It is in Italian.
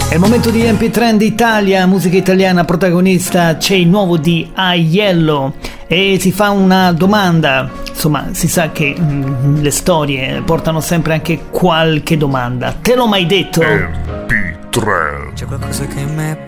È il momento di MP Trend Italia, musica italiana, protagonista c'è il nuovo di Aiello e si fa una domanda. Insomma, si sa che le storie portano sempre anche qualche domanda. Te l'ho mai detto? MP3. C'è qualcosa che mi è